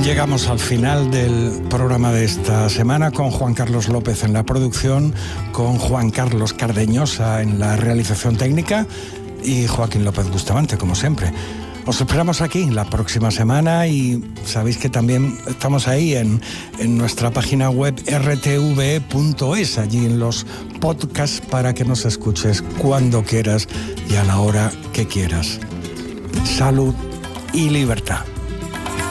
Llegamos al final del programa de esta semana con Juan Carlos López en la producción, con Juan Carlos Cardeñosa en la realización técnica y Joaquín López Bustamante, como siempre. Os esperamos aquí la próxima semana y sabéis que también estamos ahí en nuestra página web rtve.es, allí en los podcasts para que nos escuches cuando quieras y a la hora que quieras. Salud y libertad.